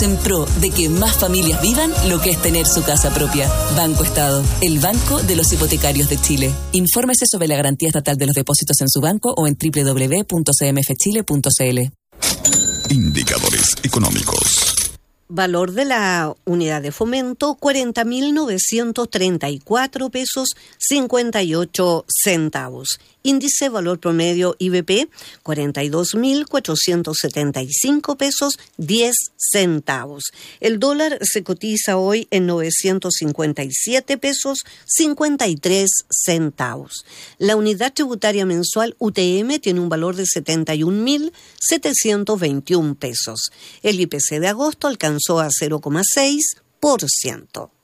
en pro de que más familias vivan lo que es tener su casa propia. Banco Estado, el banco de los hipotecarios de Chile. Infórmese sobre la garantía estatal de los depósitos en su banco o en www.cmfchile.cl. Indicadores económicos. Valor de la unidad de fomento, 40.934 pesos 58 centavos. Índice valor promedio IBP, 42.475 pesos 10 centavos. El dólar se cotiza hoy en 957 pesos 53 centavos. La unidad tributaria mensual UTM tiene un valor de 71.721 pesos. El IPC de agosto alcanzó a 0,6%.